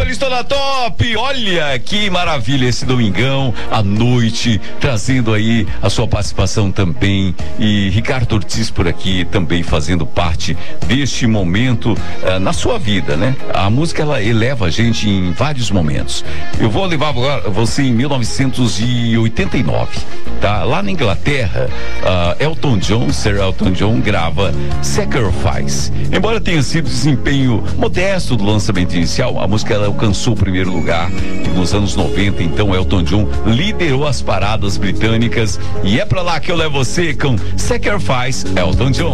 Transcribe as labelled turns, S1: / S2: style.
S1: Paulista da Top, olha que maravilha esse domingão à noite, trazendo aí a sua participação também, e Ricardo Ortiz por aqui também fazendo parte deste momento na sua vida, né? A música ela eleva a gente em vários momentos. Eu vou levar agora você em 1989, tá? Lá na Inglaterra, Sir Elton John grava Sacrifice. Embora tenha sido desempenho modesto do lançamento inicial, a música ela alcançou o primeiro lugar e nos anos 90, então Elton John liderou as paradas britânicas, e é pra lá que eu levo você com Sacrifice, Elton John.